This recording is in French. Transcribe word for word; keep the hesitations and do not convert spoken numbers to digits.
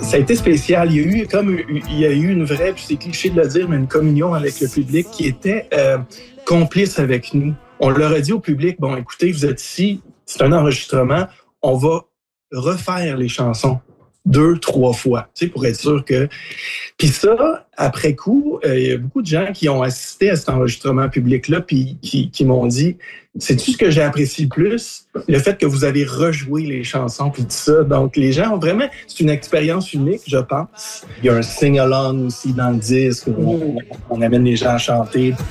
Ça a été spécial. Il y a eu comme il y a eu une vraie, puis c'est cliché de le dire, mais une communion avec le public qui était euh, complice avec nous. On leur a dit au public, bon, écoutez, vous êtes ici, c'est un enregistrement, on va refaire les chansons deux, trois fois, tu sais, pour être sûr que... Puis ça, après coup, il euh, y a beaucoup de gens qui ont assisté à cet enregistrement public-là, puis qui, qui m'ont dit, sais-tu ce que j'ai apprécié le plus? Le fait que vous avez rejoué les chansons, puis tout ça. Donc, les gens ont vraiment... C'est une expérience unique, je pense. Il y a un sing-along aussi dans le disque, où on, on amène les gens à chanter.